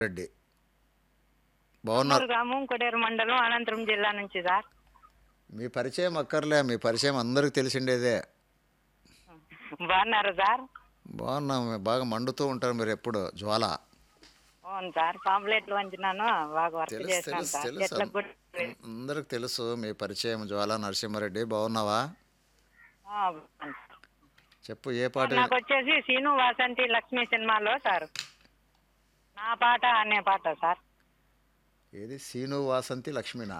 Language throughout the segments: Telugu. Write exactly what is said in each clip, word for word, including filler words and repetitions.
రెడ్డి బాగున్నారు. కర్నూలు గ్రామం కొడేరు మండలం అనంతపురం జిల్లా నుంచి సార్. మీ పరిచయం అక్కర్లే, మీ పరిచయం అందరికి తెలిసిండేదే. బాగున్నారు సార్. బాగున్నాం, బాగా మండుతూ ఉంటారు మీరు ఎప్పుడు జ్వాల. అవును సార్, పాంప్లెట్లు వంచినాను, బాగా వర్క్ తెలుసు చేసినాను తెలుసు సార్. తెలుసు చెట్లకు కూడా అం- అందరికి తెలుసు మీ పరిచయం జ్వాల నరసింహారెడ్డి. బాగున్నావా? ఆ, బాగున్నాను సార్. చెప్పు ఏ పాట సార్, వి- నాకు వచ్చేసి సీను వాసంతి లక్ష్మి సినిమాలో సార్ నా పాట అనే పాట సార్. ఏది సీను వాసంతి లక్ష్మినా?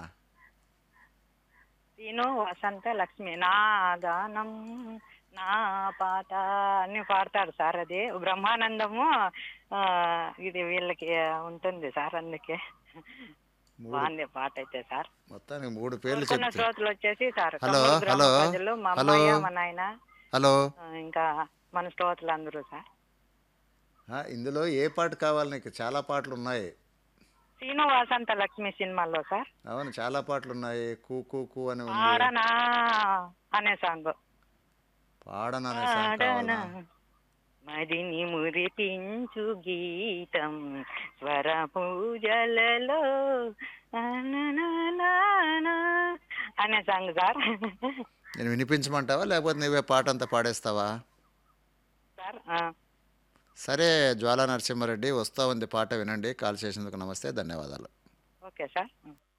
సీను వసంత లక్ష్మి నా గానం నా పాట అన్ని పాడతాడు సార్. అది బ్రహ్మానందము. ఆ, ఇది వీళ్ళకి ఉంటుంది సార్, అందుకే మూడు బాగుంది పాట అయితే సార్. మొత్తానికి మూడు పేర్లు కోరుకున్న చెప్తే. శ్రోతలు వచ్చేసి సార్ హలో కమ్మూరు గ్రామ హలో ప్రజలు, మా హలో అమ్మయ్య మా నాయన, హలో ఆ, ఇంకా మన శ్రోతలు అందరూ సార్. ఆ, ఇందులో ఏ పాట కావాలి నీకు? చాలా పాటలు ఉన్నాయి. శ్రీను వాసంత లక్ష్మి సినిమాలో సార్ అవును, చాలా పాటలు ఉన్నాయి. కూ కూ కూ అని ఉంది. పాడనా అనే సాంగ్. పాడననే సాంగ్ పాడనా కావాలనా? మదిని మురిపించు గీతం స్వర పూజలలో అననననా అనే సాంగ్ సార్. నేను వినిపించమంటావా లేకపోతే నువ్వే పాట అంతా పాడేస్తావా? సార్ ఆ, సరే, జ్వాలా నరసింహారెడ్డి వస్తా ఉంది పాట, వినండి. కాల్ చేసేందుకు నమస్తే, ధన్యవాదాలు. Okay sir.